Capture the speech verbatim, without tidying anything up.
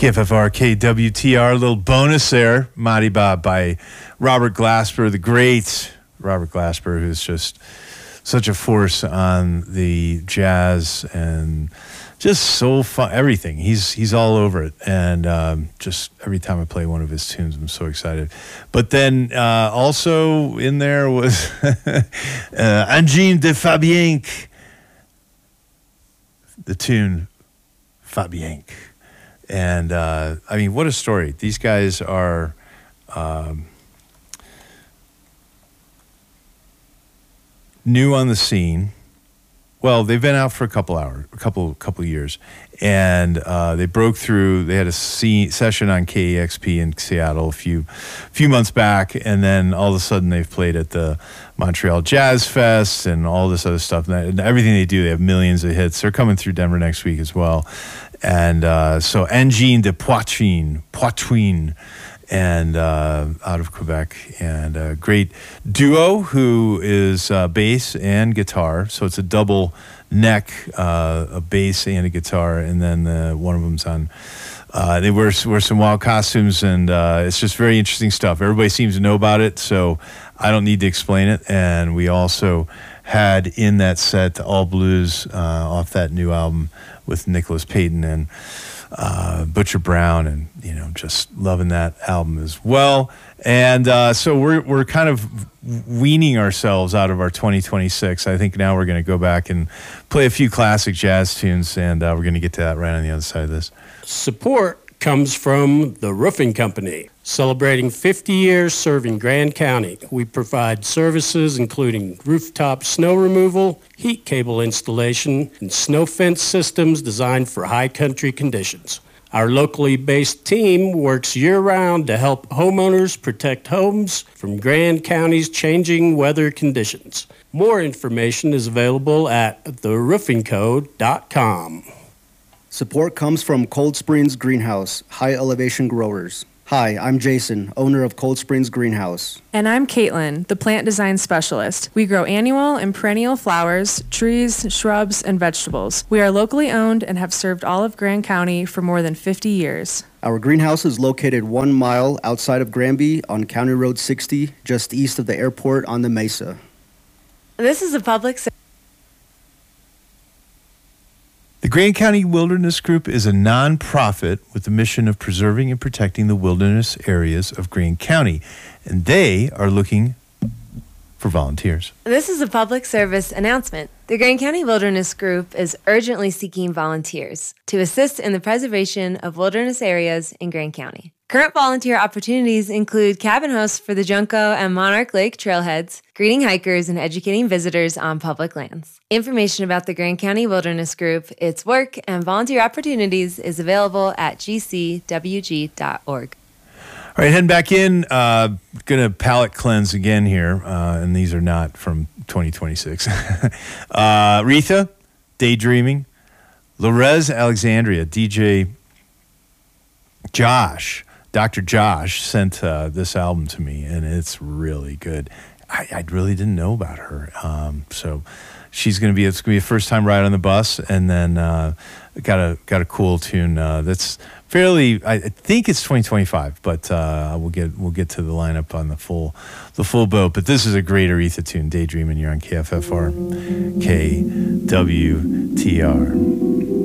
K F F R, K W T R, a little bonus there. Mariba by Robert Glasper, the great Robert Glasper, who's just such a force on the jazz and just so fun. Everything. He's he's all over it. And um, just every time I play one of his tunes, I'm so excited. But then uh, also in there was uh, Angine de Fabienque, the tune Fabienque. And, uh, I mean, what a story. These guys are um, new on the scene. Well, they've been out for a couple hours, a couple couple years. And uh, they broke through. They had a se- session on K E X P in Seattle a few few months back. And then all of a sudden they've played at the Montreal Jazz Fest and all this other stuff. And everything they do, they have millions of hits. They're coming through Denver next week as well. And uh, so Angine de Poitrine, Poitrine, and uh, out of Quebec, and a great duo who is uh, bass and guitar. So it's a double neck, uh, a bass and a guitar, and then uh, one of them's on. Uh, they wear, wear some wild costumes, and uh, it's just very interesting stuff. Everybody seems to know about it, so I don't need to explain it. And we also had in that set All Blues uh, off that new album with Nicholas Payton and uh, Butcher Brown, and you know, just loving that album as well. And uh, so we're we're kind of weaning ourselves out of our twenty twenty-six. I think now we're going to go back and play a few classic jazz tunes, and uh, we're going to get to that right on the other side of this. Support comes from the Roofing Company. Celebrating fifty years serving Grand County, we provide services including rooftop snow removal, heat cable installation, and snow fence systems designed for high country conditions. Our locally based team works year-round to help homeowners protect homes from Grand County's changing weather conditions. More information is available at the roofing code dot com. Support comes from Cold Springs Greenhouse, high elevation growers. Hi, I'm Jason, owner of Cold Springs Greenhouse. And I'm Caitlin, the plant design specialist. We grow annual and perennial flowers, trees, shrubs, and vegetables. We are locally owned and have served all of Grand County for more than fifty years. Our greenhouse is located one mile outside of Granby on County Road sixty, just east of the airport on the Mesa. This is a public service. The Grand County Wilderness Group is a nonprofit with the mission of preserving and protecting the wilderness areas of Grand County, and they are looking for volunteers. This is a public service announcement. The Grand County Wilderness Group is urgently seeking volunteers to assist in the preservation of wilderness areas in Grand County. Current volunteer opportunities include cabin hosts for the Junco and Monarch Lake trailheads, greeting hikers, and educating visitors on public lands. Information about the Grand County Wilderness Group, its work, and volunteer opportunities is available at g c w g dot org. All right, heading back in, uh, going to palate cleanse again here, uh, and these are not from twenty twenty-six. uh, Aretha, Daydreaming, Lorez Alexandria, D J Josh, Doctor Josh sent uh, this album to me, and it's really good. I, I really didn't know about her, um, so she's going to be, it's going to be a first time ride on the bus, and then uh, got a got a cool tune uh, that's fairly, I think it's twenty twenty-five, but uh, we'll get we'll get to the lineup on the full the full boat. But this is a great Aretha tune, Daydreaming. You're on K F F R, K W T R.